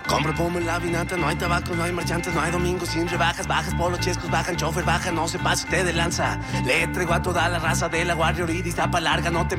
Compra pomo en la vinata, no hay tabaco, no hay marchantes, no hay domingos sin rebajas, bajas, polos, chescos, bajan, chofer, baja, no se pase usted de lanza. Le traigo a toda la raza de la Guardia Iris, tapa larga, no te